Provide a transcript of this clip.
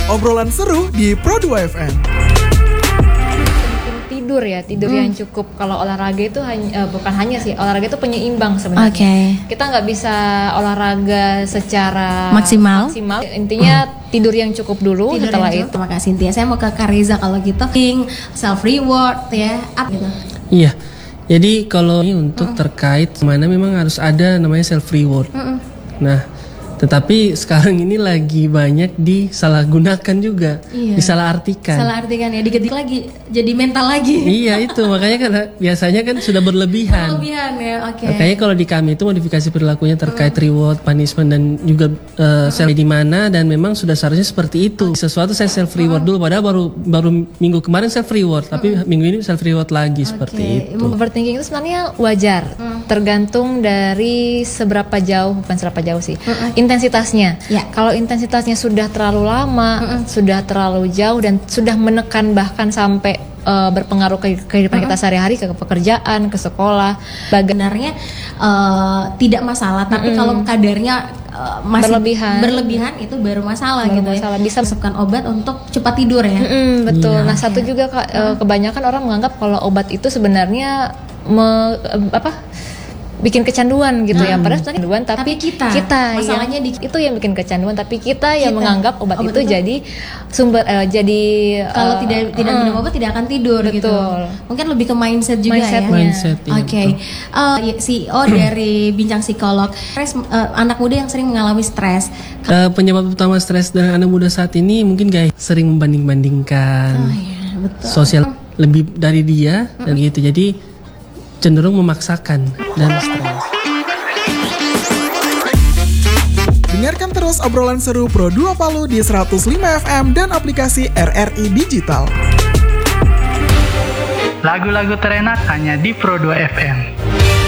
obrolan seru di Pro2 FM. Tidur yang cukup. Kalau olahraga itu bukan hanya sih, olahraga itu penyeimbang sebenarnya. Kita nggak bisa olahraga secara maksimal. Intinya tidur yang cukup dulu. Setelah itu. Terima kasih Cynthia. Saya mau ke Kariza kalau gitu. Self reward ya, up gitu. Iya. Jadi kalau ini untuk terkait mana memang harus ada namanya self reward. Nah, tetapi sekarang ini lagi banyak disalahgunakan juga, disalahartikan. Disalahartikan ya, digedik lagi, jadi mental lagi. Iya itu, makanya kan biasanya kan sudah berlebihan. Berlebihan ya, oke. Makanya kalau di kami itu modifikasi perilakunya terkait reward, punishment dan juga self di mana dan memang sudah seharusnya seperti itu. Sesuatu saya self reward dulu, padahal baru minggu kemarin self reward, tapi minggu ini self reward lagi seperti itu. Overthinking itu sebenarnya wajar, tergantung dari seberapa jauh, bukan seberapa jauh sih. Intensitasnya. Kalau intensitasnya sudah terlalu lama, sudah terlalu jauh dan sudah menekan bahkan sampai berpengaruh ke kehidupan kita sehari-hari, ke pekerjaan, ke sekolah. Sebenarnya tidak masalah, tapi kalau kadarnya masih berlebihan itu baru masalah gitu ya. Bisa masukkan obat untuk cepat tidur ya. Betul. Nah, satu juga kebanyakan orang menganggap kalau obat itu sebenarnya bikin kecanduan gitu ya. Padahal sebenarnya kecanduan tapi kita masalahnya itu yang bikin kecanduan, tapi kita yang menganggap obat itu jadi sumber kalau tidak minum obat tidak akan tidur. Betul. Gitu. Mungkin lebih ke mindset juga Mindset, ya. Oke. CEO dari Bincang Psikolog. Anak muda yang sering mengalami stres. Penyebab utama stres dari anak muda saat ini mungkin guys sering membanding-bandingkan. Betul. Sosial lebih dari dia dan gitu. Jadi cenderung memaksakan dan stres. Dengarkan terus obrolan seru Pro2 Palu di 105 FM dan aplikasi RRI Digital. Lagu-lagu terenak hanya di Pro2 FM.